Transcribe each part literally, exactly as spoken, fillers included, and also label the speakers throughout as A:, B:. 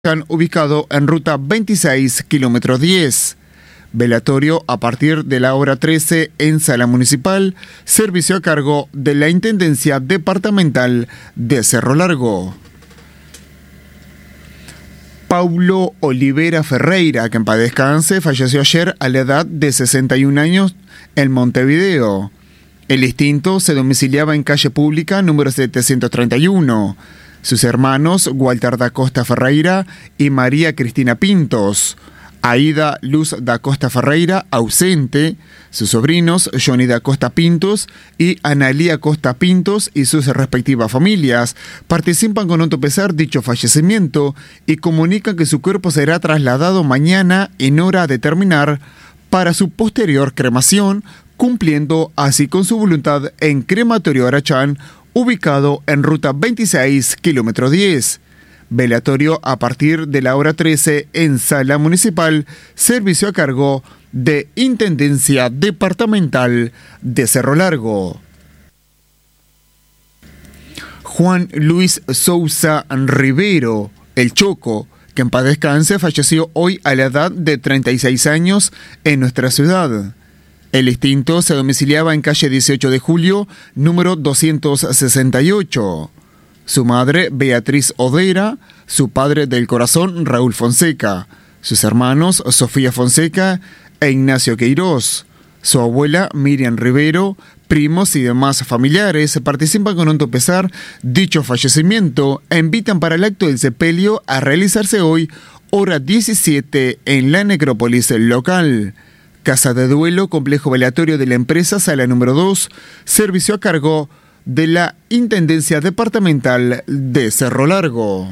A: ubicado en ruta veintiséis, kilómetro diez. Velatorio a partir de la hora trece en Sala Municipal, servicio a cargo de la Intendencia Departamental de Cerro Largo. Paulo Olivera Ferreira, que en paz descanse, falleció ayer a la edad de sesenta y un años en Montevideo. El distinto se domiciliaba en calle Pública número setecientos treinta y uno. Sus hermanos, Walter da Costa Ferreira y María Cristina Pintos. Aida Luz da Costa Ferreira, ausente. Sus sobrinos, Johnny da Costa Pintos y Analía Costa Pintos y sus respectivas familias, participan con hondo pesar dicho fallecimiento y comunican que su cuerpo será trasladado mañana en hora a determinar para su posterior cremación, cumpliendo así con su voluntad en Crematorio Arachán, ubicado en ruta veintiséis, kilómetro diez. Velatorio a partir de la hora trece en Sala Municipal, servicio a cargo de Intendencia Departamental de Cerro Largo. Juan Luis Sousa Rivero, el Choco, que en paz descanse, falleció hoy a la edad de treinta y seis años en nuestra ciudad. El distinto se domiciliaba en calle dieciocho de julio, número doscientos sesenta y ocho. Su madre, Beatriz Odera, su padre del corazón, Raúl Fonseca, sus hermanos, Sofía Fonseca e Ignacio Queiroz, su abuela, Miriam Rivero, primos y demás familiares participan con hondo pesar dicho fallecimiento e invitan para el acto del sepelio a realizarse hoy, hora diecisiete, en la necrópolis local. Casa de duelo, complejo velatorio de la empresa, sala número dos, servicio a cargo de la Intendencia Departamental de Cerro Largo.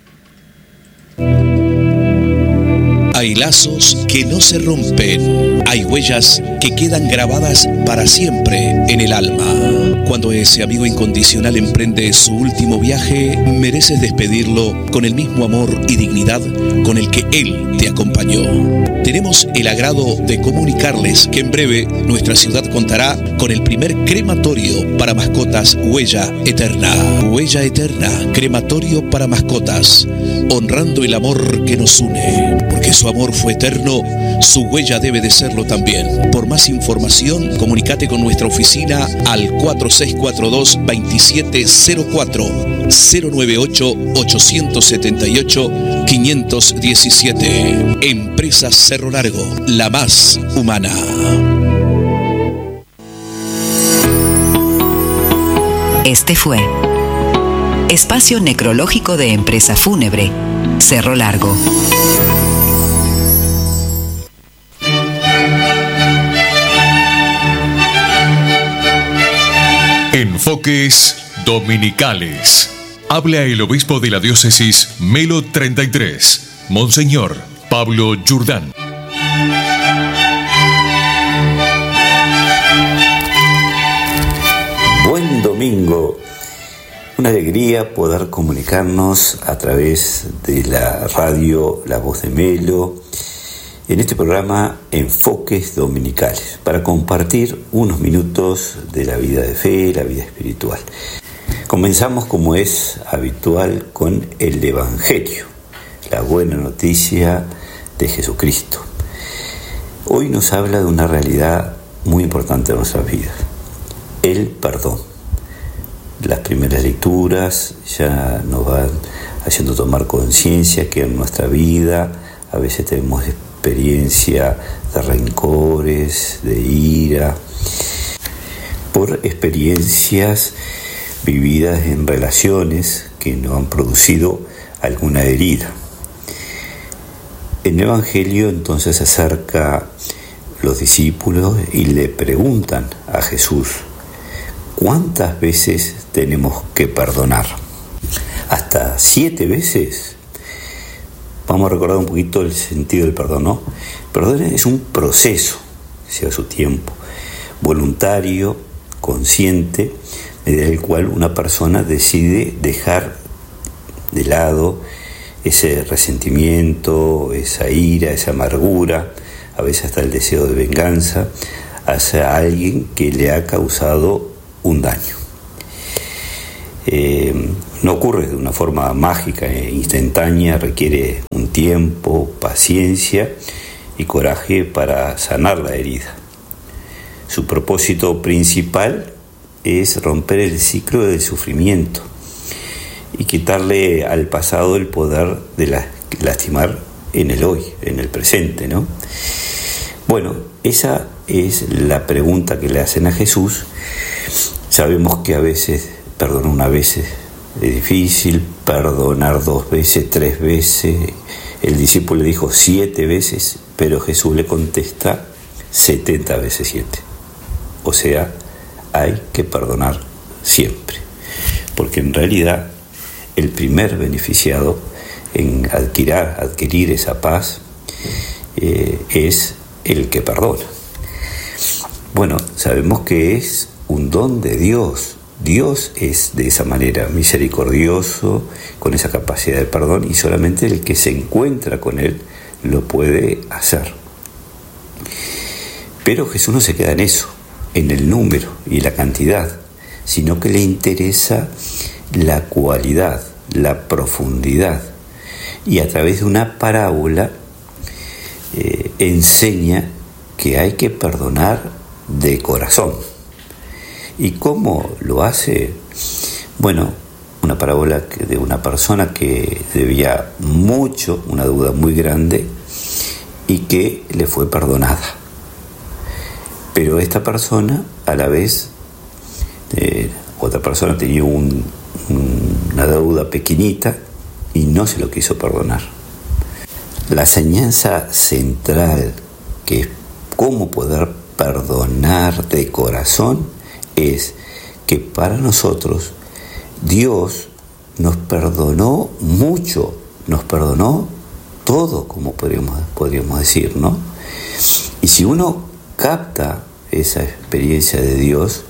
B: Hay lazos que no se rompen, hay huellas que quedan grabadas para siempre en el alma. Cuando ese amigo incondicional emprende su último viaje, mereces despedirlo con el mismo amor y dignidad con el que él te acompañó. Tenemos el agrado de comunicarles que en breve nuestra ciudad contará con el primer crematorio para mascotas Huella Eterna. Huella Eterna, crematorio para mascotas, honrando el amor que nos une. Porque su amor fue eterno, su huella debe de serlo también. Por más información, comunícate con nuestra oficina al cuatro seis cuatro dos, dos siete cero cuatro, cero nueve ocho, ocho siete ocho, cinco uno siete. Empresa Cerro Largo, la más humana.
C: Este fue Espacio Necrológico de Empresa Fúnebre, Cerro Largo.
D: Enfoques dominicales. Habla el obispo de la diócesis Melo treinta y tres, Monseñor Pablo Jordán.
E: Buen domingo. Una alegría poder comunicarnos a través de la radio La Voz de Melo en este programa Enfoques Dominicales, para compartir unos minutos de la vida de fe, la vida espiritual. Comenzamos, como es habitual, con el Evangelio, la buena noticia de Jesucristo. Hoy nos habla de una realidad muy importante de nuestras vidas, el perdón. Las primeras lecturas ya nos van haciendo tomar conciencia que en nuestra vida a veces tenemos experiencia de rencores, de ira, por experiencias vividas en relaciones que nos han producido alguna herida. En el Evangelio entonces se acerca los discípulos y le preguntan a Jesús: ¿cuántas veces tenemos que perdonar? ¿Hasta siete veces? Vamos a recordar un poquito el sentido del perdón, ¿no? Perdón es un proceso, sea su tiempo, voluntario, consciente, mediante el cual una persona decide dejar de lado ese resentimiento, esa ira, esa amargura, a veces hasta el deseo de venganza, hacia alguien que le ha causado un daño. Eh, no ocurre de una forma mágica e instantánea, requiere un tiempo, paciencia y coraje para sanar la herida. Su propósito principal es romper el ciclo del sufrimiento y quitarle al pasado el poder de la, lastimar en el hoy, en el presente, ¿no? Bueno, esa es la pregunta que le hacen a Jesús. Sabemos que a veces, perdonar una vez es difícil, perdonar dos veces, tres veces. El discípulo le dijo siete veces, pero Jesús le contesta setenta veces siete. O sea, hay que perdonar siempre, porque en realidad el primer beneficiado en adquirir, adquirir esa paz eh, es el que perdona. Bueno, sabemos que es un don de Dios. Dios es de esa manera misericordioso, con esa capacidad de perdón, y solamente el que se encuentra con Él lo puede hacer. Pero Jesús no se queda en eso, en el número y la cantidad, sino que le interesa la cualidad, la profundidad, y a través de una parábola eh, enseña que hay que perdonar de corazón. ¿Y cómo lo hace? Bueno, una parábola de una persona que debía mucho, una deuda muy grande, y que le fue perdonada. Pero esta persona, a la vez, eh, otra persona tenía un, un, una deuda pequeñita y no se lo quiso perdonar. La enseñanza central, que es cómo poder perdonar de corazón, es que para nosotros Dios nos perdonó mucho, nos perdonó todo, como podríamos, podríamos decir, ¿no? Y si uno capta esa experiencia de Dios,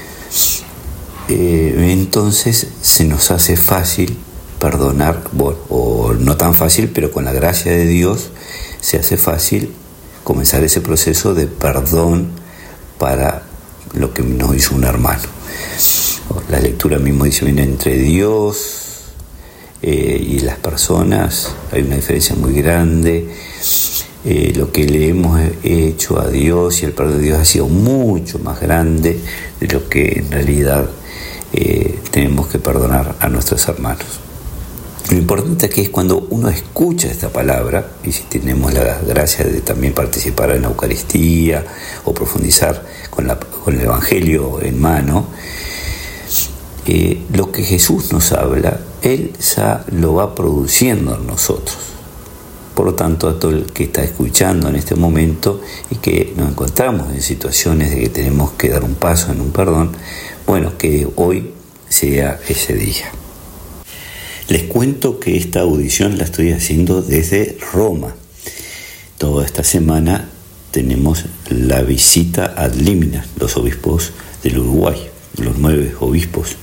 E: eh, entonces se nos hace fácil perdonar, bueno, o no tan fácil, pero con la gracia de Dios se hace fácil comenzar ese proceso de perdón para lo que nos hizo un hermano. La lectura mismo dice, bien, entre Dios eh, y las personas hay una diferencia muy grande. Eh, lo que le hemos hecho a Dios y el perdón de Dios ha sido mucho más grande de lo que en realidad eh, tenemos que perdonar a nuestros hermanos. Lo importante aquí es cuando uno escucha esta palabra, y si tenemos la gracia de también participar en la Eucaristía o profundizar con, la, con el Evangelio en mano, eh, lo que Jesús nos habla, Él ya lo va produciendo en nosotros. Por lo tanto, a todo el que está escuchando en este momento y que nos encontramos en situaciones de que tenemos que dar un paso en un perdón, bueno, que hoy sea ese día. Les cuento que esta audición la estoy haciendo desde Roma. Toda esta semana tenemos la visita ad limina, los obispos del Uruguay, los nueve obispos,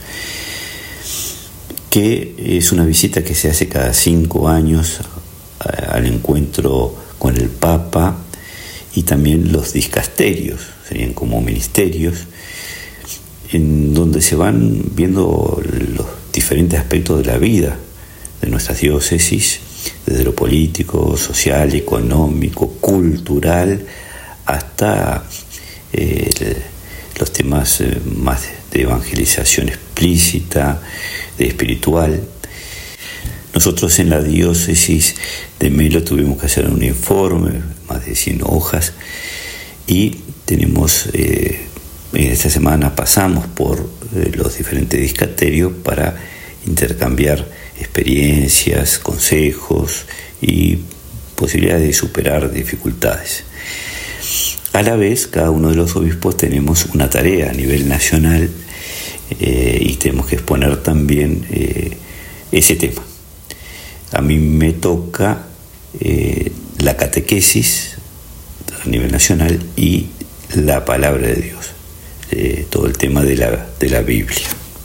E: que es una visita que se hace cada cinco años al encuentro con el Papa, y también los dicasterios, serían como ministerios, en donde se van viendo los diferentes aspectos de la vida de nuestras diócesis, desde lo político, social, económico, cultural, hasta eh, los temas eh, más de evangelización explícita, de espiritual. Nosotros en la diócesis de Melo tuvimos que hacer un informe, más de cien hojas, y tenemos, eh, en esta semana pasamos por eh, los diferentes dicasterios para intercambiar experiencias, consejos y posibilidades de superar dificultades. A la vez, cada uno de los obispos tenemos una tarea a nivel nacional eh, y tenemos que exponer también eh, ese tema. A mí me toca eh, la catequesis a nivel nacional y la palabra de Dios, eh, todo el tema de la, de la Biblia.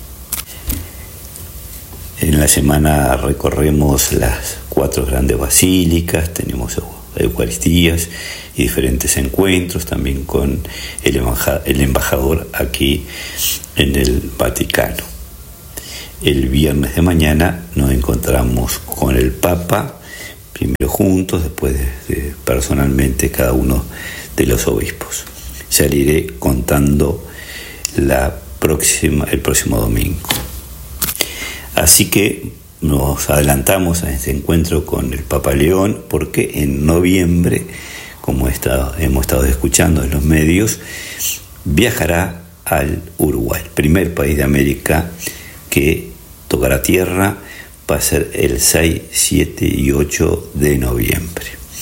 E: En la semana recorremos las cuatro grandes basílicas, tenemos eucaristías y diferentes encuentros, también con el, embajador, el embajador aquí en el Vaticano. El viernes de mañana nos encontramos con el Papa, primero juntos, después de, de, personalmente cada uno de los obispos. Ya le iré contando la próxima, el próximo domingo. Así que nos adelantamos a este encuentro con el Papa León, porque en noviembre, como está, hemos estado escuchando en los medios, viajará al Uruguay, primer país de América que tocará tierra. Va a ser el seis, siete y ocho de noviembre.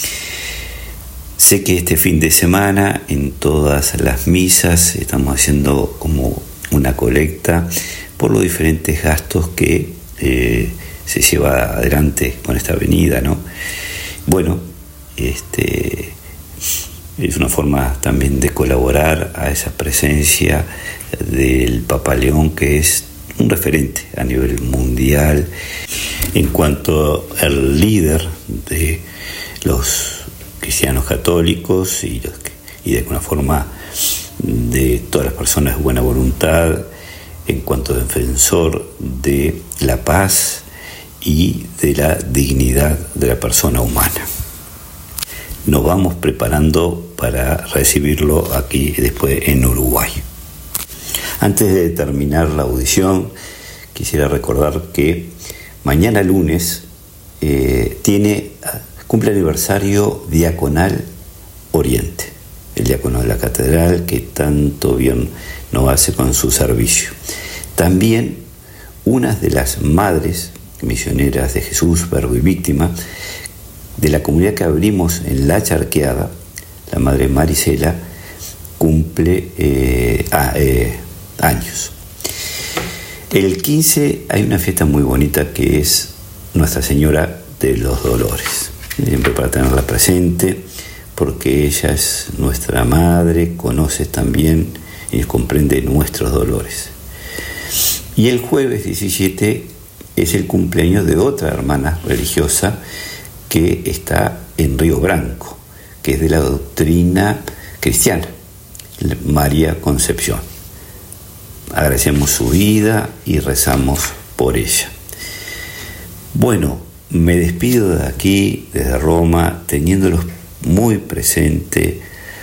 E: Sé que este fin de semana en todas las misas estamos haciendo como una colecta por los diferentes gastos que eh, se lleva adelante con esta avenida, ¿no? Bueno, este es una forma también de colaborar a esa presencia del Papa León, que es un referente a nivel mundial en cuanto al líder de los cristianos católicos y, los, y de alguna forma de todas las personas de buena voluntad, en cuanto a defensor de la paz y de la dignidad de la persona humana. Nos vamos preparando para recibirlo aquí después en Uruguay. Antes de terminar la audición, quisiera recordar que mañana lunes eh, tiene, cumple aniversario Diaconal Oriente, el diácono de la catedral que tanto bien nos hace con su servicio. También una de las madres misioneras de Jesús, Verbo y Víctima, de la comunidad que abrimos en La Charqueada, la madre Marisela, cumple eh, ah, eh, años. El quince hay una fiesta muy bonita que es Nuestra Señora de los Dolores, siempre para tenerla presente, porque ella es nuestra madre, conoce también y comprende nuestros dolores. Y el jueves diecisiete es el cumpleaños de otra hermana religiosa que está en Río Branco, que es de la doctrina cristiana, María Concepción. Agradecemos su vida y rezamos por ella. Bueno, me despido de aquí, desde Roma, teniéndolos muy presente.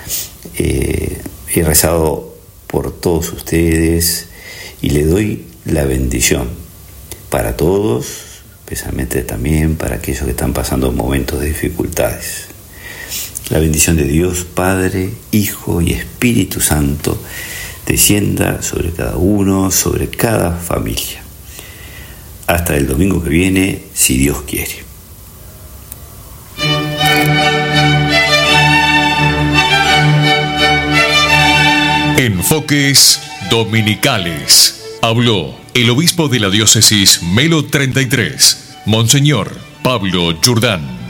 E: Eh, he rezado por todos ustedes y le doy la bendición para todos, especialmente también para aquellos que están pasando momentos de dificultades. La bendición de Dios, Padre, Hijo y Espíritu Santo, descienda sobre cada uno, sobre cada familia. Hasta el domingo que viene, si Dios quiere.
D: Enfoques dominicales. Habló el obispo de la diócesis Melo treinta y tres, Monseñor Pablo Jordán.